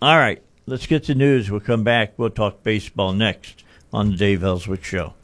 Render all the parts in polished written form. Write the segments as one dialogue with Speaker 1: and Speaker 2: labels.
Speaker 1: All right, let's get to news. We'll come back. We'll talk baseball next on the Dave Ellswick Show.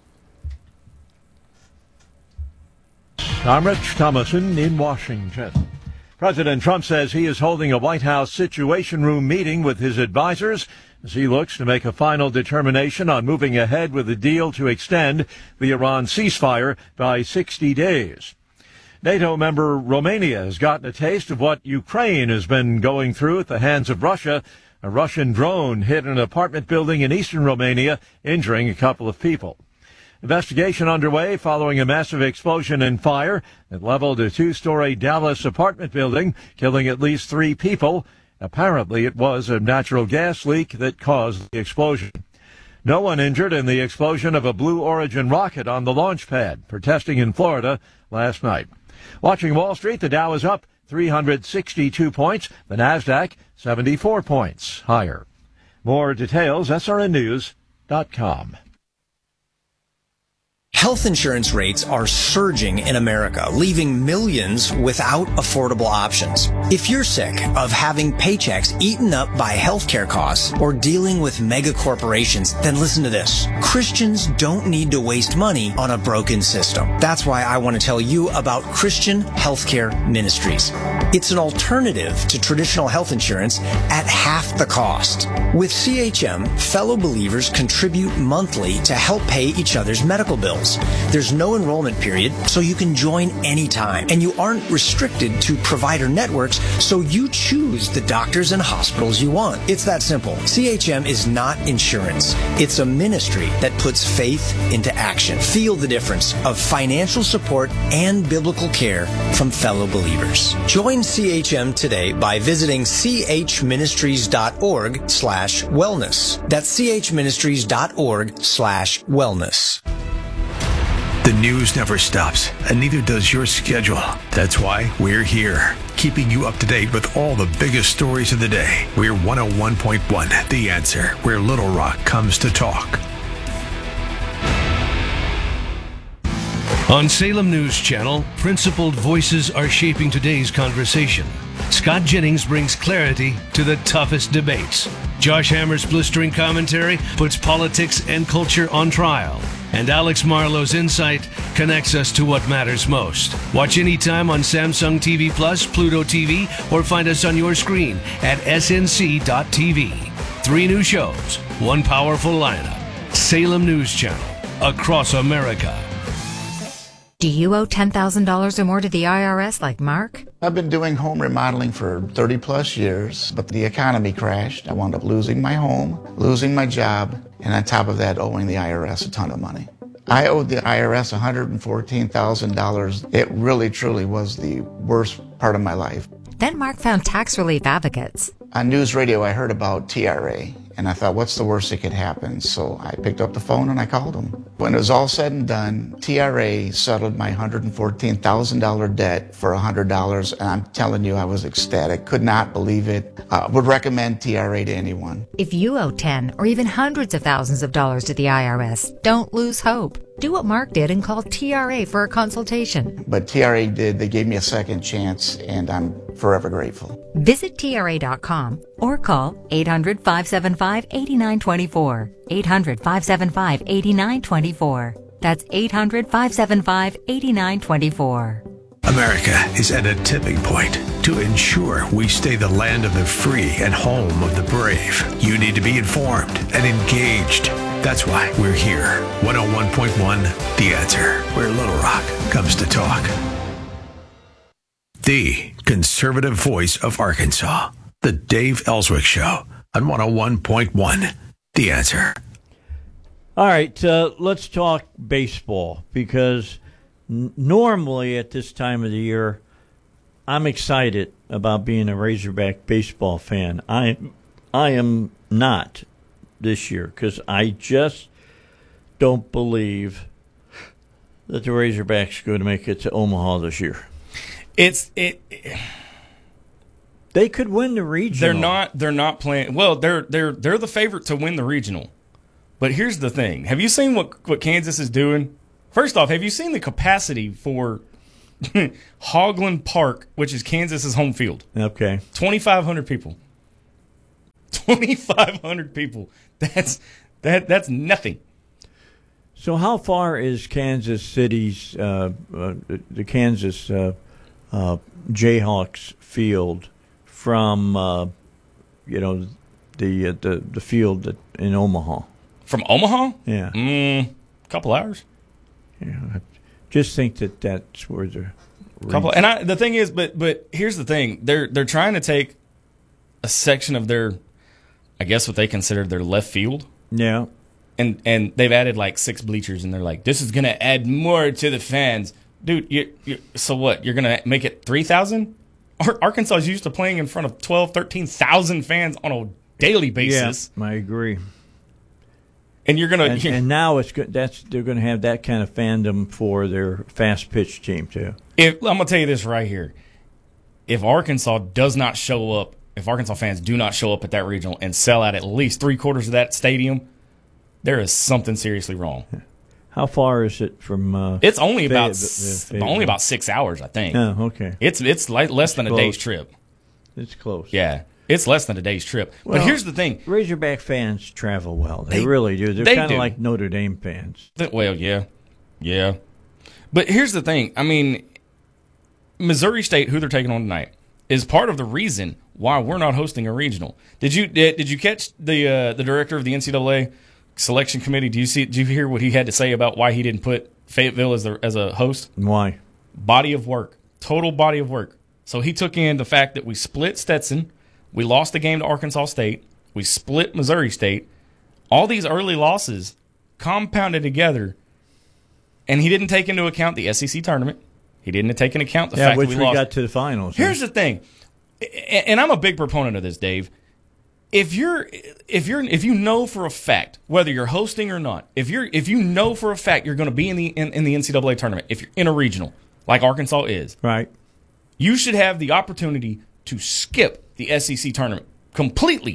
Speaker 2: I'm Rich Thomason in Washington. President Trump says he is holding a White House Situation Room meeting with his advisors as he looks to make a final determination on moving ahead with a deal to extend the Iran ceasefire by 60 days. NATO member Romania has gotten a taste of what Ukraine has been going through at the hands of Russia. A Russian drone hit an apartment building in eastern Romania, injuring a couple of people. Investigation underway following a massive explosion and fire that leveled a two-story Dallas apartment building, killing at least 3 people. Apparently, it was a natural gas leak that caused the explosion. No one injured in the explosion of a Blue Origin rocket on the launch pad for testing in Florida last night. Watching Wall Street, the Dow is up 362 points, the Nasdaq 74 points higher. More details, srnnews.com.
Speaker 3: Health insurance rates are surging in America, leaving millions without affordable options. If you're sick of having paychecks eaten up by healthcare costs or dealing with mega corporations, then listen to this. Christians don't need to waste money on a broken system. That's why I want to tell you about Christian Healthcare Ministries. It's an alternative to traditional health insurance at half the cost. With CHM, fellow believers contribute monthly to help pay each other's medical bills. There's no enrollment period, so you can join anytime. And you aren't restricted to provider networks, so you choose the doctors and hospitals you want. It's that simple. CHM is not insurance. It's a ministry that puts faith into action. Feel the difference of financial support and biblical care from fellow believers. Join CHM today by visiting chministries.org/wellness. That's chministries.org/wellness.
Speaker 4: The news never stops, and neither does your schedule. That's why we're here, keeping you up to date with all the biggest stories of the day. We're 101.1 The Answer, where Little Rock comes to talk.
Speaker 5: On Salem News Channel, principled voices are shaping today's conversation. Scott Jennings brings clarity to the toughest debates. Josh Hammer's blistering commentary puts politics and culture on trial. And Alex Marlowe's insight connects us to what matters most. Watch anytime on Samsung TV Plus, Pluto TV, or find us on your screen at snc.tv. 3 new shows, 1 powerful lineup. Salem News Channel, across America.
Speaker 6: Do you owe $10,000 or more to the IRS like Mark?
Speaker 7: I've been doing home remodeling for 30 plus years, but the economy crashed. I wound up losing my home, losing my job, and on top of that, owing the IRS a ton of money. I owed the IRS $114,000. It really, truly was the worst part of my life.
Speaker 6: Then Mark found tax relief advocates.
Speaker 7: On news radio, I heard about TRA, and I thought, what's the worst that could happen? So I picked up the phone and I called them. When it was all said and done, TRA settled my $114,000 debt for $100, and I'm telling you, I was ecstatic. Could not believe it. Would recommend TRA to anyone.
Speaker 6: If you owe 10 or even hundreds of thousands of dollars to the IRS, don't lose hope. Do what Mark did and call TRA for a consultation.
Speaker 7: But TRA did. They gave me a second chance, and I'm forever grateful.
Speaker 6: Visit TRA.com or call 800-575-8924. 800-575-8924. That's 800-575-8924.
Speaker 4: America is at a tipping point. To ensure we stay the land of the free and home of the brave, you need to be informed and engaged. That's why we're here. 101.1 The Answer, where Little Rock comes to talk. The conservative voice of Arkansas. The Dave Ellswick Show on 101.1 The Answer.
Speaker 1: All right, let's talk baseball, because normally at this time of the year, I'm excited about being a Razorback baseball fan. I am not this year, because I just don't believe that the Razorbacks are going to make it to Omaha this year. They could win the regional.
Speaker 8: They're not playing well. They're the favorite to win the regional. But here's the thing: have you seen what Kansas is doing? First off, have you seen the capacity for Hoagland Park, which is Kansas's home field?
Speaker 1: Okay,
Speaker 8: 2,500 people. 2,500 people. That's nothing.
Speaker 1: So how far is Kansas City's the Kansas Jayhawks field from the field in Omaha?
Speaker 8: From Omaha?
Speaker 1: Yeah,
Speaker 8: couple hours.
Speaker 1: Yeah, I just think that's where the
Speaker 8: Couple. And the thing is, but here's the thing: they're trying to take a section of their, I guess what they consider their left field.
Speaker 1: Yeah.
Speaker 8: And they've added like 6 bleachers, and they're like, this is going to add more to the fans. Dude, so what? You're going to make it 3,000? Arkansas is used to playing in front of 12, 13,000 fans on a daily basis.
Speaker 1: Yeah, I agree.
Speaker 8: And you're going to...
Speaker 1: And now it's good. They're going to have that kind of fandom for their fast pitch team, too.
Speaker 8: I'm going to tell you this right here. If Arkansas does not show up, if Arkansas fans do not show up at that regional and sell out at least 3/4 of that stadium, there is something seriously wrong.
Speaker 1: How far is it from?
Speaker 8: It's only about 6 hours, I think.
Speaker 1: Oh, okay.
Speaker 8: It's like less than
Speaker 1: close.
Speaker 8: A day's trip.
Speaker 1: It's close.
Speaker 8: Yeah, it's less than a day's trip.
Speaker 1: Well,
Speaker 8: but here's the thing:
Speaker 1: Razorback fans travel well. They really do. They're kind of like Notre Dame fans.
Speaker 8: Well, yeah. But here's the thing: I mean, Missouri State, who they're taking on tonight, is part of the reason why we're not hosting a regional. Did you catch the director of the NCAA selection committee? Did you hear what he had to say about why he didn't put Fayetteville as a host?
Speaker 1: Why?
Speaker 8: Body of work, total body of work. So he took in the fact that we split Stetson, we lost the game to Arkansas State, we split Missouri State. All these early losses compounded together, and he didn't take into account the SEC tournament. He didn't take into account the fact that we lost.
Speaker 1: Got to the finals.
Speaker 8: Here's the thing, and I'm a big proponent of this, Dave. If you know for a fact, whether you're hosting or not, if you know for a fact you're going to be in the NCAA tournament, if you're in a regional like Arkansas is,
Speaker 1: right,
Speaker 8: you should have the opportunity to skip the SEC tournament completely.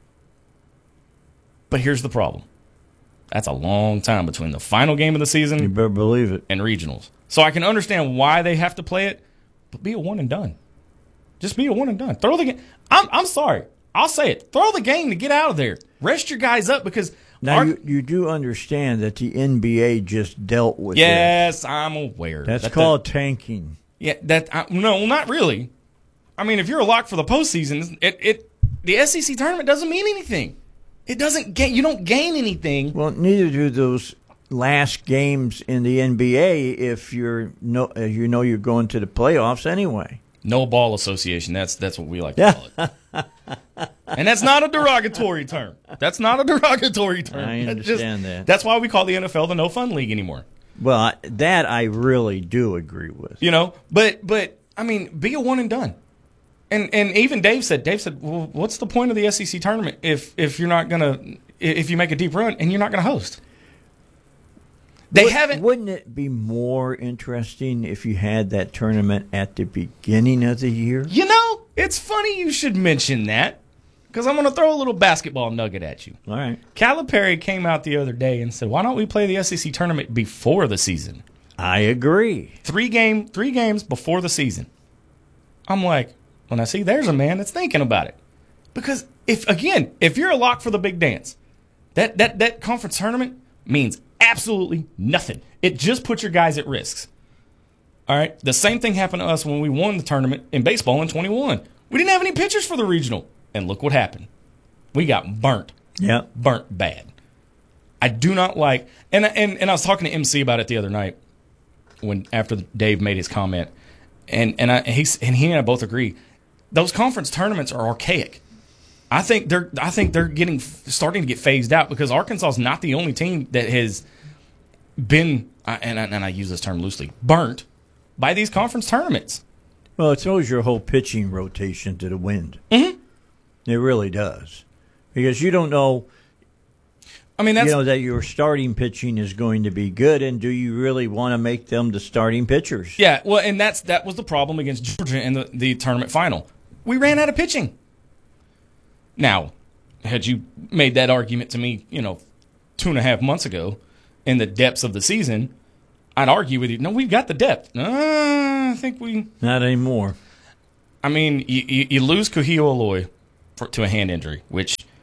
Speaker 8: But here's the problem: that's a long time between the final game of the season.
Speaker 1: You better believe it.
Speaker 8: And regionals. So I can understand why they have to play it, but be a one and done. Just be a one and done. Throw the game. I'm sorry. I'll say it. Throw the game to get out of there. Rest your guys up because
Speaker 1: now you do understand that the NBA just dealt with.
Speaker 8: Yes, I'm aware.
Speaker 1: That's called tanking.
Speaker 8: Yeah, no, not really. I mean, if you're a lock for the postseason, the SEC tournament doesn't mean anything. It doesn't you don't gain anything.
Speaker 1: Well, neither do those last games in the NBA if you're you're going to the playoffs anyway.
Speaker 8: No ball association. That's what we like to call it. And that's not a derogatory term. That's not a derogatory term.
Speaker 1: I understand that.
Speaker 8: That's why we call the NFL the no fun league anymore.
Speaker 1: Well, that I really do agree with.
Speaker 8: But I mean, be a one and done. And even Dave said, well, what's the point of the SEC tournament if you're not gonna if you make a deep run and you're not gonna host?
Speaker 1: Wouldn't it be more interesting if you had that tournament at the beginning of the year?
Speaker 8: It's funny you should mention that because I'm going to throw a little basketball nugget at you.
Speaker 1: All right.
Speaker 8: Calipari came out the other day and said, why don't we play the SEC tournament before the season?
Speaker 1: I agree.
Speaker 8: 3 games before the season. I'm like, when I see there's a man that's thinking about it. Because if you're a lock for the big dance, that conference tournament means absolutely nothing. It just puts your guys at risks. All right? The same thing happened to us when we won the tournament in baseball in 21. We didn't have any pitchers for the regional. And look what happened. We got burnt.
Speaker 1: Yeah.
Speaker 8: Burnt bad. I do not like and I was talking to MC about it the other night after Dave made his comment. And he and I both agree. Those conference tournaments are archaic. I think they're starting to get phased out because Arkansas is not the only team that has been and I use this term loosely, burnt by these conference tournaments.
Speaker 1: Well, it throws your whole pitching rotation to the wind.
Speaker 8: Mm-hmm.
Speaker 1: It really does, because you don't know.
Speaker 8: I mean,
Speaker 1: that your starting pitching is going to be good, and do you really want to make them the starting pitchers?
Speaker 8: Yeah, well, and that was the problem against Georgia in the tournament final. We ran out of pitching. Now, had you made that argument to me, 2.5 months ago, in the depths of the season, I'd argue with you. No, we've got the depth. I think we
Speaker 1: not anymore.
Speaker 8: I mean, you lose Kuhio Aloy to a hand injury, which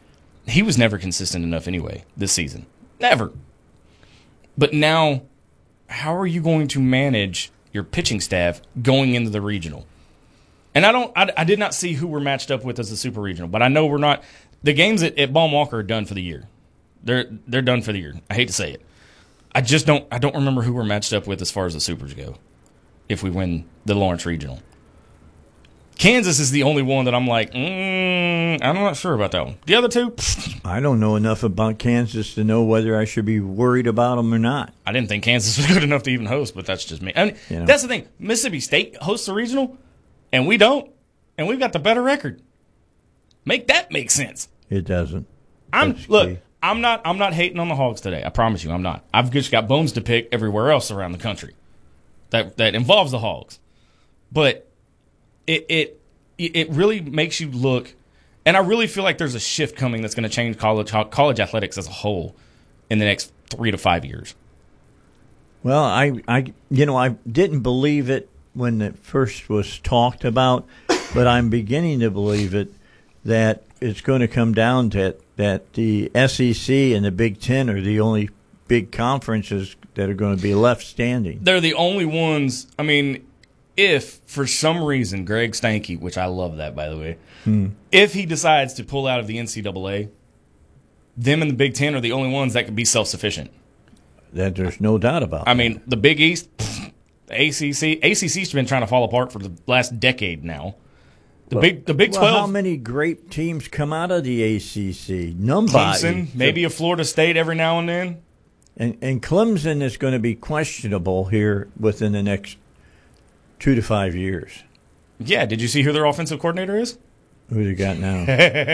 Speaker 8: he was never consistent enough anyway this season. Never. But now, how are you going to manage your pitching staff going into the regional? And I did not see who we're matched up with as the super regional, but I know we're not. The games at Baum Walker are done for the year. They're done for the year. I hate to say it. I don't remember who we're matched up with as far as the supers go if we win the Lawrence Regional. Kansas is the only one that I'm like, I'm not sure about that one. The other two,
Speaker 1: I don't know enough about Kansas to know whether I should be worried about them or not.
Speaker 8: I didn't think Kansas was good enough to even host, but that's just me. I mean, That's the thing. Mississippi State hosts a regional, and we don't, and we've got the better record. Make that make sense.
Speaker 1: It doesn't.
Speaker 8: I'm not hating on the Hogs today. I promise you, I'm not. I've just got bones to pick everywhere else around the country that involves the Hogs, but it really makes you look, and I really feel like there's a shift coming that's going to change college athletics as a whole in the next 3 to 5 years.
Speaker 1: Well, I didn't believe it when it first was talked about, but I'm beginning to believe it, that it's going to come down to that the SEC and the Big Ten are the only big conferences that are going to be left standing.
Speaker 8: They're the only ones. I mean, if for some reason Greg Stanke, which I love that, by the way, if he decides to pull out of the NCAA, them and the Big Ten are the only ones that can be self-sufficient.
Speaker 1: That there's no doubt about.
Speaker 8: I mean, the Big East, the ACC's been trying to fall apart for the last decade now. The Big 12.
Speaker 1: How many great teams come out of the ACC? Nobody.
Speaker 8: Clemson, maybe a Florida State every now and then.
Speaker 1: And Clemson is going to be questionable here within the next 2 to 5 years.
Speaker 8: Yeah, did you see who their offensive coordinator is?
Speaker 1: Who they got now?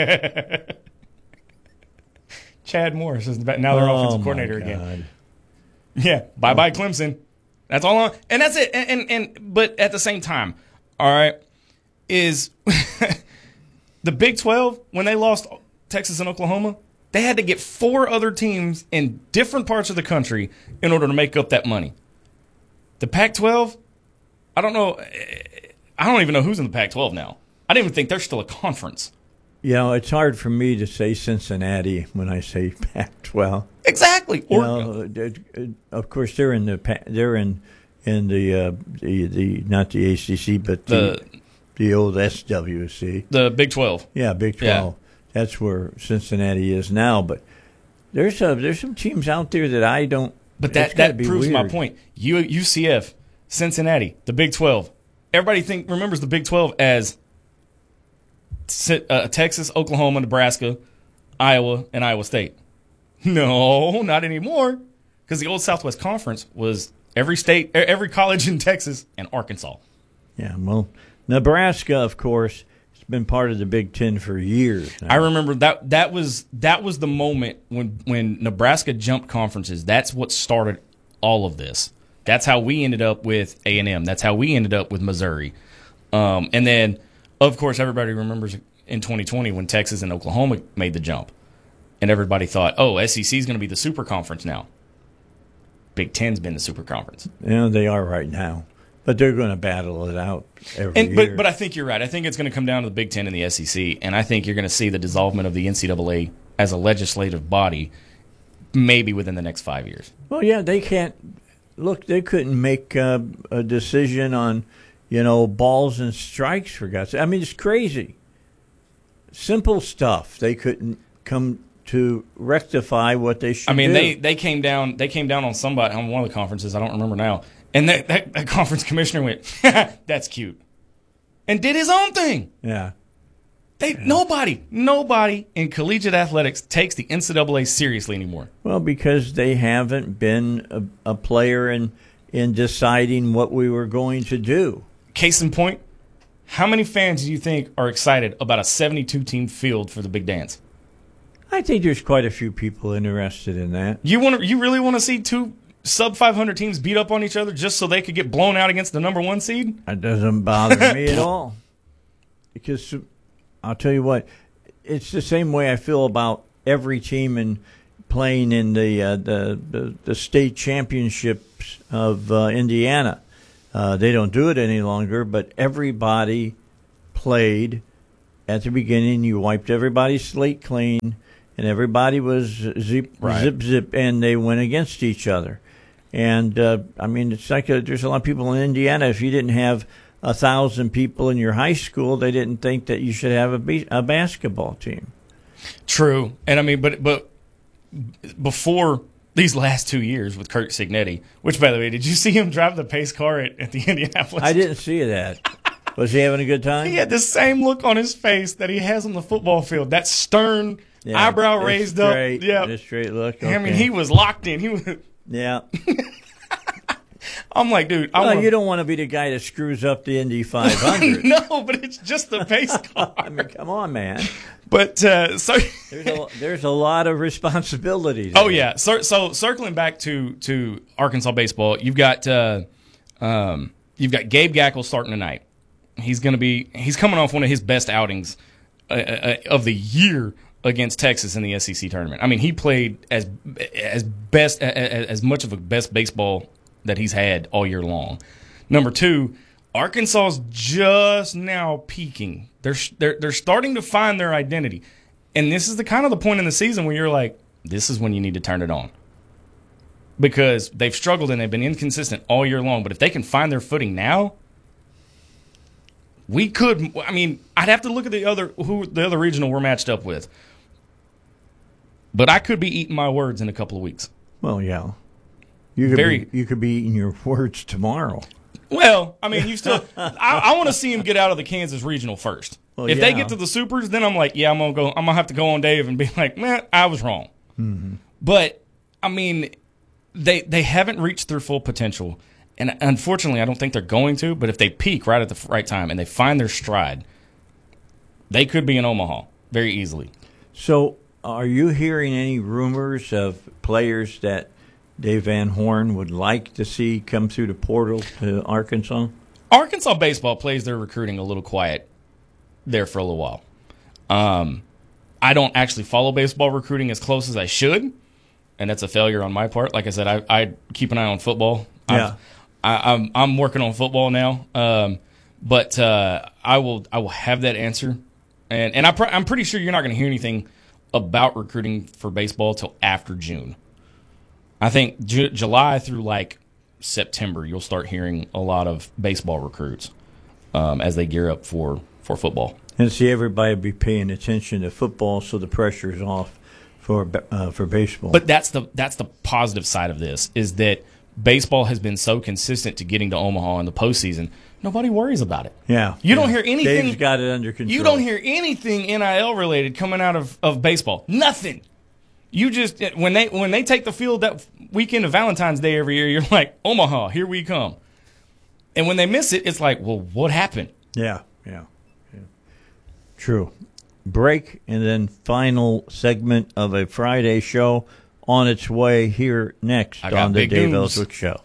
Speaker 8: Chad Morris is now their offensive coordinator again. Yeah, bye Clemson. That's all. And that's it. But at the same time, all right, is the Big 12, when they lost Texas and Oklahoma, they had to get 4 other teams in different parts of the country in order to make up that money. The Pac-12, I don't know. I don't even know who's in the Pac-12 now. I don't even think they're still a conference.
Speaker 1: You know, it's hard for me to say Cincinnati when I say Pac-12.
Speaker 8: Exactly.
Speaker 1: Of course, they're in the not the ACC, but the old SWC.
Speaker 8: The Big 12.
Speaker 1: Yeah, Big 12. Yeah. That's where Cincinnati is now. But there's some teams out there that I don't.
Speaker 8: But that proves my point. UCF, Cincinnati, the Big 12. Everybody remembers the Big 12 as Texas, Oklahoma, Nebraska, Iowa, and Iowa State. No, not anymore. Because the old Southwest Conference was every state, every college in Texas, and Arkansas.
Speaker 1: Yeah, well, Nebraska, of course, has been part of the Big Ten for years now.
Speaker 8: I remember that was the moment when Nebraska jumped conferences. That's what started all of this. That's how we ended up with A&M. That's how we ended up with Missouri. And then, of course, everybody remembers in 2020 when Texas and Oklahoma made the jump. And everybody thought, SEC is going to be the super conference now. Big Ten's been the super conference.
Speaker 1: Yeah, they are right now. But they're going to battle it out every year.
Speaker 8: But I think you're right. I think it's going to come down to the Big Ten and the SEC. And I think you're going to see the dissolvement of the NCAA as a legislative body maybe within the next 5 years.
Speaker 1: Well, yeah, they can't. Look, they couldn't make a decision on, balls and strikes, for God's sake. I mean, it's crazy. Simple stuff. They couldn't come to rectify what they should do.
Speaker 8: I mean, they came down on somebody on one of the conferences, I don't remember now, and that conference commissioner went, that's cute, and did his own thing.
Speaker 1: Yeah.
Speaker 8: Nobody in collegiate athletics takes the NCAA seriously anymore.
Speaker 1: Well, because they haven't been a player in deciding what we were going to do.
Speaker 8: Case in point, how many fans do you think are excited about a 72-team field for the Big Dance?
Speaker 1: I think there's quite a few people interested in that.
Speaker 8: You really want to see 2 sub-500 teams beat up on each other just so they could get blown out against the number 1 seed?
Speaker 1: That doesn't bother me at all. Because I'll tell you what, it's the same way I feel about every team playing in the state championships of Indiana. They don't do it any longer, but everybody played at the beginning. You wiped everybody's slate clean. and everybody was zip, zip, and they went against each other. And, I mean, it's like there's a lot of people in Indiana. If you didn't have 1,000 people in your high school, they didn't think that you should have a basketball team.
Speaker 8: True. And, I mean, but before these last 2 years with Curt Cignetti, which, by the way, did you see him drive the pace car at the Indianapolis?
Speaker 1: I didn't see that. Was he having a good time?
Speaker 8: He had the same look on his face that he has on the football field. That stern, eyebrow raised
Speaker 1: straight,
Speaker 8: up. Yeah,
Speaker 1: the straight look. Okay.
Speaker 8: I mean, he was locked in. He was.
Speaker 1: Yeah.
Speaker 8: I'm like, dude.
Speaker 1: You don't want to be the guy that screws up the Indy 500.
Speaker 8: No, but it's just the pace car.
Speaker 1: I mean, come on, man.
Speaker 8: But so
Speaker 1: there's a lot of responsibility there.
Speaker 8: Oh yeah. So circling back to Arkansas baseball, you've got Gabe Gackle starting tonight. He's coming off one of his best outings of the year against Texas in the SEC tournament. I mean, he played as much of a best baseball that he's had all year long. Number two, Arkansas's just now peaking. They're starting to find their identity, and this is the point in the season where you're like, this is when you need to turn it on, because they've struggled and they've been inconsistent all year long. But if they can find their footing now, we could. I mean, I'd have to look at the other regional we're matched up with. But I could be eating my words in a couple of weeks.
Speaker 1: Well, yeah. You could be eating your words tomorrow.
Speaker 8: Well, I mean, you still. I want to see him get out of the Kansas regional first. Well, if they get to the Supers, then I'm like, yeah, I'm gonna have to go on Dave and be like, man, I was wrong. Mm-hmm. But I mean, they haven't reached their full potential, and unfortunately, I don't think they're going to. But if they peak right at the right time and they find their stride, they could be in Omaha very easily.
Speaker 1: So, are you hearing any rumors of players that Dave Van Horn would like to see come through the portal to Arkansas?
Speaker 8: Arkansas baseball plays their recruiting a little quiet there for a little while. I don't actually follow baseball recruiting as close as I should, and that's a failure on my part. Like I said, I keep an eye on football.
Speaker 1: Yeah.
Speaker 8: I'm working on football now, but I will have that answer, and I'm pretty sure you're not going to hear anything about recruiting for baseball till after June. I think July through like September, you'll start hearing a lot of baseball recruits as they gear up for football.
Speaker 1: And see, everybody be paying attention to football, so the pressure is off for baseball.
Speaker 8: But that's the positive side of this, is that baseball has been so consistent to getting to Omaha in the postseason. Nobody worries about it.
Speaker 1: Yeah.
Speaker 8: You don't hear anything.
Speaker 1: Dave's got it under control.
Speaker 8: You don't hear anything NIL related coming out of baseball. Nothing. You just when they take the field that weekend of Valentine's Day every year, you're like, Omaha, here we come. And when they miss it, it's like, well, what happened?
Speaker 1: Yeah. True. Break, and then final segment of a Friday show on its way here next on the Dave Ellswick Show.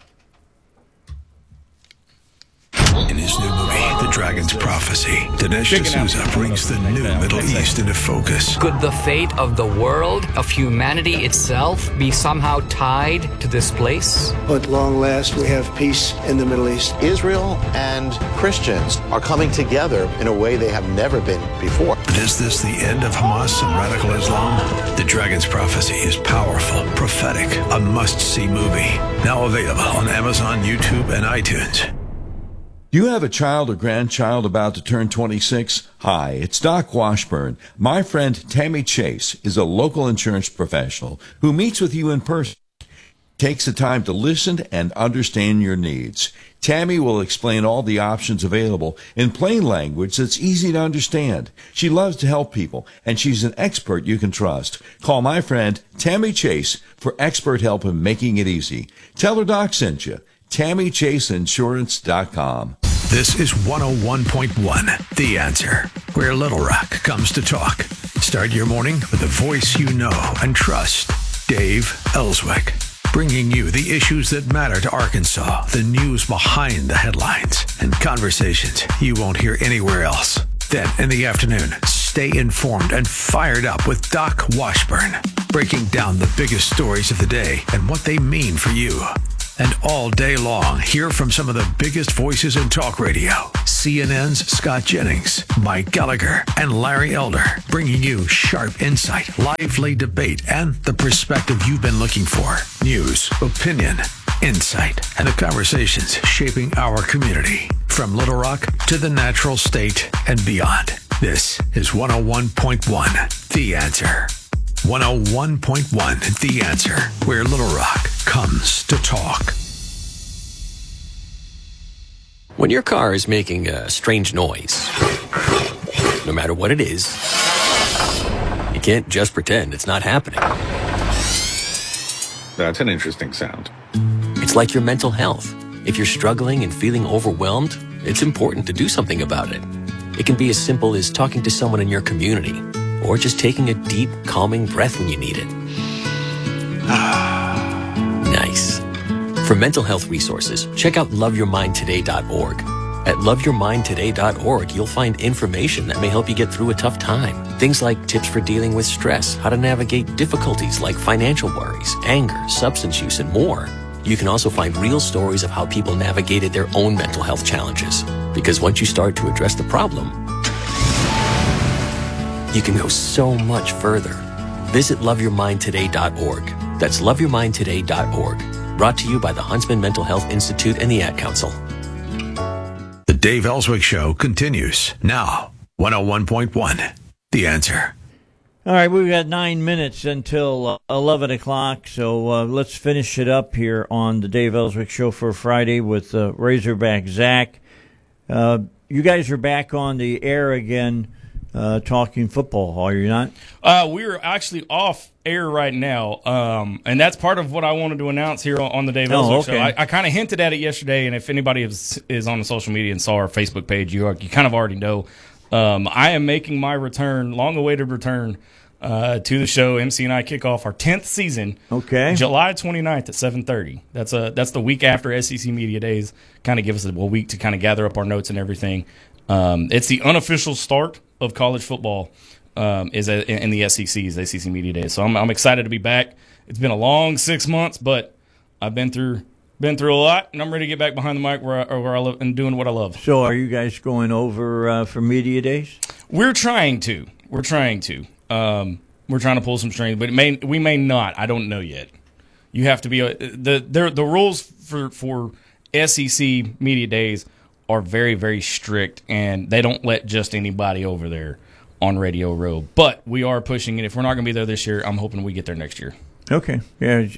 Speaker 4: In his new movie, The Dragon's Prophecy, Dinesh D'Souza brings the new Middle East into focus.
Speaker 9: Could the fate of the world, of humanity itself, be somehow tied to this place?
Speaker 10: At long last, we have peace in the Middle East.
Speaker 11: Israel and Christians are coming together in a way they have never been before.
Speaker 4: But is this the end of Hamas and radical Islam? The Dragon's Prophecy is powerful, prophetic, a must-see movie. Now available on Amazon, YouTube, and iTunes.
Speaker 12: Do you have a child or grandchild about to turn 26? Hi, it's Doc Washburn. My friend Tammy Chase is a local insurance professional who meets with you in person, takes the time to listen and understand your needs. Tammy will explain all the options available in plain language that's easy to understand. She loves to help people, and she's an expert you can trust. Call my friend Tammy Chase for expert help in making it easy. Tell her Doc sent you. TammyChaseInsurance.com.
Speaker 4: This is 101.1, The Answer, where Little Rock comes to talk. Start your morning with a voice you know and trust. Dave Ellswick, bringing you the issues that matter to Arkansas, the news behind the headlines, and conversations you won't hear anywhere else. Then, in the afternoon, stay informed and fired up with Doc Washburn, breaking down the biggest stories of the day and what they mean for you. And all day long, hear from some of the biggest voices in talk radio. CNN's Scott Jennings, Mike Gallagher, and Larry Elder, bringing you sharp insight, lively debate, and the perspective you've been looking for. News, opinion, insight, and the conversations shaping our community. From Little Rock to the natural state and beyond. This is 101.1 The Answer. 101.1 The Answer, where Little Rock comes to talk.
Speaker 13: When your car is making a strange noise, no matter what it is, you can't just pretend it's not happening.
Speaker 14: That's an interesting sound.
Speaker 13: It's like your mental health. If you're struggling and feeling overwhelmed, it's important to do something about it. It can be as simple as talking to someone in your community, or just taking a deep, calming breath when you need it. Nice. For mental health resources, check out loveyourmindtoday.org. At loveyourmindtoday.org, you'll find information that may help you get through a tough time. Things like tips for dealing with stress, how to navigate difficulties like financial worries, anger, substance use, and more. You can also find real stories of how people navigated their own mental health challenges. Because once you start to address the problem, you can go so much further. Visit loveyourmindtoday.org. That's loveyourmindtoday.org. Brought to you by the Huntsman Mental Health Institute and the Ad Council.
Speaker 4: The Dave Ellswick Show continues now. 101.1 The Answer.
Speaker 1: All right, we've got 9 minutes until 11 o'clock, so let's finish it up here on the Dave Ellswick Show for Friday with Razorback Zach. You guys are back on the air again talking football, are you not?
Speaker 8: We're actually off air right now, and that's part of what I wanted to announce here on the Dave Ellswick Show. I kind of hinted at it yesterday, and if anybody is on the social media and saw our Facebook page, you kind of already know. I am making my return, long-awaited return, to the show. MC and I kick off our 10th season.
Speaker 1: Okay.
Speaker 8: July 29th at 7:30. That's the week after SEC Media Days. Kind of give us a week to kind of gather up our notes and everything. It's the unofficial start of college football is in the SEC's SEC Media Days. So I'm excited to be back. It's been a long 6 months, but I've been through a lot, and I'm ready to get back behind the mic where I love and doing what I love.
Speaker 1: So are you guys going over for Media Days?
Speaker 8: We're trying to. We're trying to pull some strings, but we may not. I don't know yet. You have to be the rules for SEC Media Days are very, very strict, and they don't let just anybody over there on Radio Row. But we are pushing it. If we're not going to be there this year, I'm hoping we get there next year.
Speaker 1: Okay. Yeah.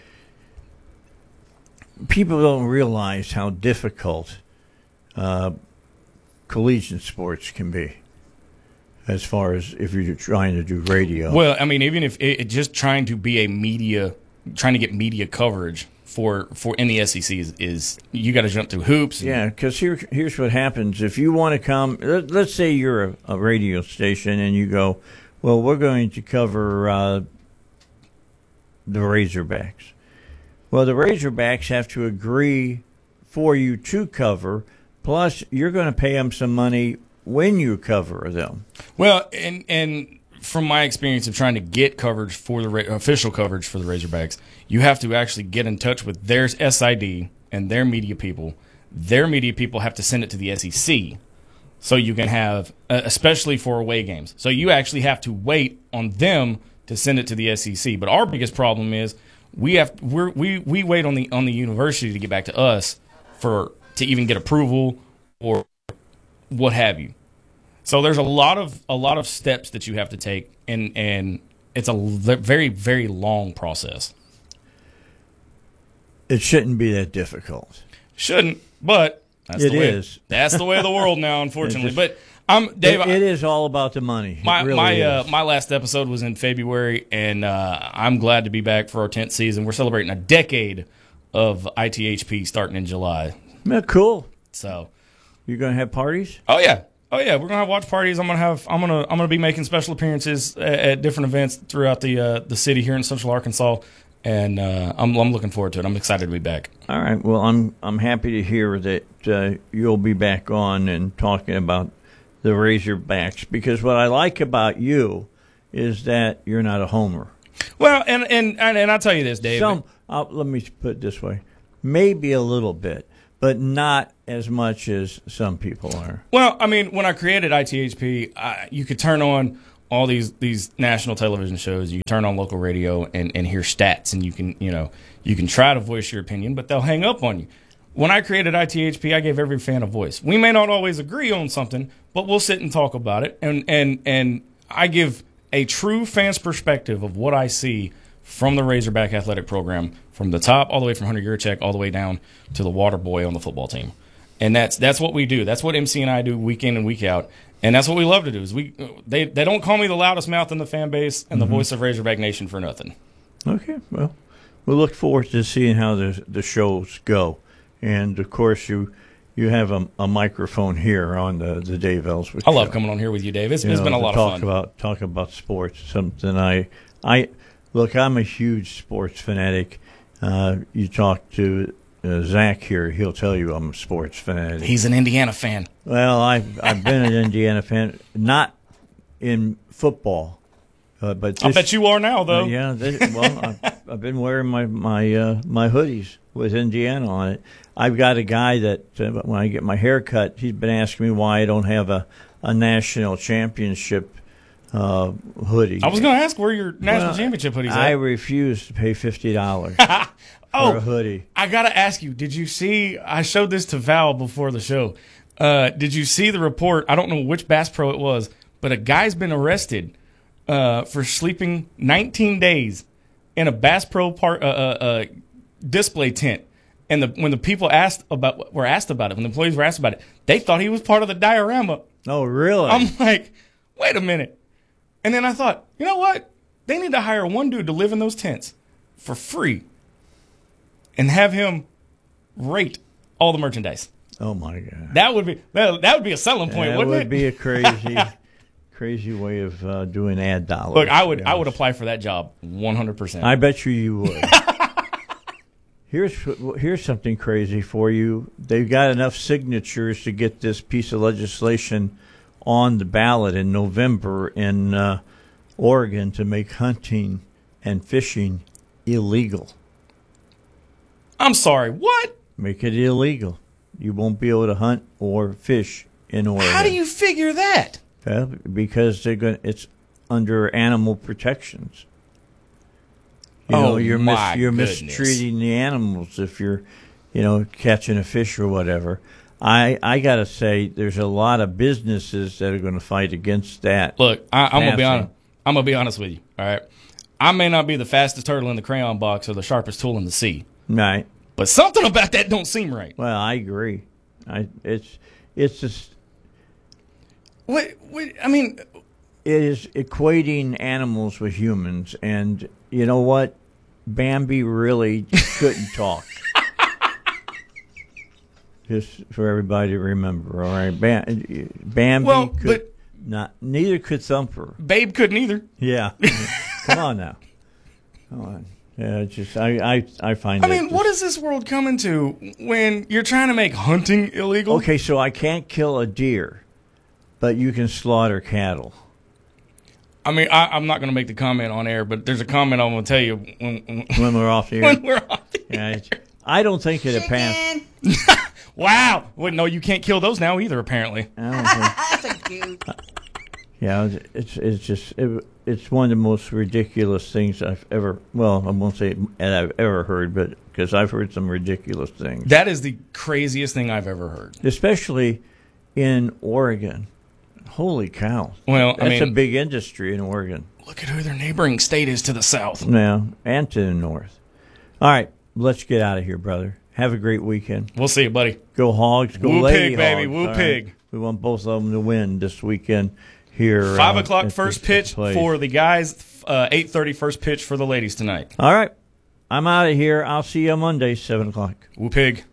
Speaker 1: People don't realize how difficult collegiate sports can be, as far as if you're trying to do radio.
Speaker 8: Well, I mean, even if just trying to be trying to get media coverage for in the SEC is you got to jump through hoops.
Speaker 1: Yeah, because here's what happens. If you want to come, let's say you're a radio station and you go, well, we're going to cover the Razorbacks. Well, the Razorbacks have to agree for you to cover, plus you're going to pay them some money when you cover them.
Speaker 8: Well, and from my experience of trying to get coverage for the official coverage for the Razorbacks, you have to actually get in touch with their SID and their media people. Their media people have to send it to the SEC, so you can have, especially for away games. So you actually have to wait on them to send it to the SEC. But our biggest problem is we wait on the university to get back to us to even get approval or what have you. So there's a lot of steps that you have to take, and it's a very, very long process.
Speaker 1: It shouldn't be that difficult.
Speaker 8: Shouldn't, but that's
Speaker 1: it is.
Speaker 8: That's the way of the world now, unfortunately. But Dave,
Speaker 1: it is all about the money.
Speaker 8: My last episode was in February, and I'm glad to be back for our 10th season. We're celebrating a decade of ITHP starting in July.
Speaker 1: Yeah, cool.
Speaker 8: So,
Speaker 1: you're gonna have parties?
Speaker 8: Oh yeah, we're gonna have watch parties. I'm gonna be making special appearances at different events throughout the city here in Central Arkansas, and I'm looking forward to it. I'm excited to be back.
Speaker 1: All right. Well, I'm happy to hear that you'll be back on and talking about the Razorbacks, because what I like about you is that you're not a homer.
Speaker 8: Well, and I'll tell you this, Dave.
Speaker 1: Let me put it this way. maybe a little bit, but not as much as some people are.
Speaker 8: Well, I mean, when I created ITHP, you could turn on all these national television shows. You turn on local radio and hear stats, and you can try to voice your opinion, but they'll hang up on you. When I created ITHP, I gave every fan a voice. We may not always agree on something, but we'll sit and talk about it, and I give a true fan's perspective of what I see from the Razorback athletic program, from the top all the way from Hunter Yurachek all the way down to the water boy on the football team. And that's what we do. That's what MC and I do week in and week out. And that's what we love to do. Is they don't call me the loudest mouth in the fan base and the voice of Razorback Nation for nothing.
Speaker 1: Okay, well, we look forward to seeing how the shows go. And, of course, you have a microphone here on the Dave Ellsworth
Speaker 8: I love
Speaker 1: show.
Speaker 8: coming on here with you, Dave. It's been a lot of fun.
Speaker 1: Talk about sports, something I look, I'm a huge sports fanatic. You talk to Zach here, he'll tell you I'm a sports fanatic.
Speaker 8: He's an Indiana fan.
Speaker 1: Well, I've been an Indiana fan, not in football, but this,
Speaker 8: I bet you are now, though.
Speaker 1: Yeah, I've been wearing my hoodies with Indiana on it. I've got a guy that when I get my hair cut, he's been asking me why I don't have a national championship hoodie.
Speaker 8: I was going to ask where your national championship hoodie's at.
Speaker 1: I refuse to pay $50 for a hoodie.
Speaker 8: I got to ask you, did you see, I showed this to Val before the show. Did you see the report? I don't know which Bass Pro it was, but a guy's been arrested for sleeping 19 days in a Bass Pro display tent. And when the people were asked about it, when the employees were asked about it, they thought he was part of the diorama.
Speaker 1: Oh, really?
Speaker 8: I'm like, wait a minute. And then I thought, you know what? They need to hire one dude to live in those tents for free and have him rate all the merchandise.
Speaker 1: Oh, my God.
Speaker 8: That would be a selling point, wouldn't it?
Speaker 1: That would be a crazy way of doing ad dollars.
Speaker 8: Look, I would apply for that job 100%.
Speaker 1: I bet you would. Here's something crazy for you. They've got enough signatures to get this piece of legislation on the ballot in November in Oregon to make hunting and fishing illegal.
Speaker 8: I'm sorry, what?
Speaker 1: Make it illegal. You won't be able to hunt or fish in Oregon.
Speaker 8: How do you figure that?
Speaker 1: Well, because it's under animal protections. You're mistreating the animals if you're, catching a fish or whatever. I got to say, there's a lot of businesses that are going to fight against that.
Speaker 8: Look, I'm going to be honest. I'm going to be honest with you, all right? I may not be the fastest turtle in the crayon box or the sharpest tool in the sea.
Speaker 1: Right.
Speaker 8: But something about that don't seem right.
Speaker 1: Well, I agree. It's just...
Speaker 8: What, I mean...
Speaker 1: It is equating animals with humans, and you know what? Bambi really couldn't talk. Just for everybody to remember, all right? Bambi neither could Thumper.
Speaker 8: Babe couldn't either.
Speaker 1: Yeah. Come on now. Come on. Yeah, it's just I find.
Speaker 8: I mean, what is this world coming to when you're trying to make hunting illegal?
Speaker 1: Okay, so I can't kill a deer, but you can slaughter cattle.
Speaker 8: I mean, I'm not going to make the comment on air, but there's a comment I'm going to tell you
Speaker 1: when we're off the air.
Speaker 8: When we're off the air.
Speaker 1: I don't think it'd pass.
Speaker 8: Wow. Well, no, you can't kill those now either, apparently.
Speaker 14: That's a dude.
Speaker 1: Yeah, it's one of the most ridiculous things I've ever. Well, I won't say I've ever heard, but because I've heard some ridiculous things.
Speaker 8: That is the craziest thing I've ever heard,
Speaker 1: especially in Oregon. Holy cow!
Speaker 8: Well,
Speaker 1: that's a big industry in Oregon.
Speaker 8: Look at who their neighboring state is to the south.
Speaker 1: Yeah, and to the north. All right, let's get out of here, brother. Have a great weekend.
Speaker 8: We'll see you, buddy.
Speaker 1: Go Hogs. Go
Speaker 8: Woo
Speaker 1: Lady
Speaker 8: Pig, baby.
Speaker 1: Hogs.
Speaker 8: Woo Pig.
Speaker 1: Right. We want both of them to win this weekend here.
Speaker 8: 5 o'clock first pitch for the guys. 8:30 first pitch for the ladies tonight.
Speaker 1: All right. I'm out of here. I'll see you on Monday, 7 o'clock.
Speaker 8: Woo Pig.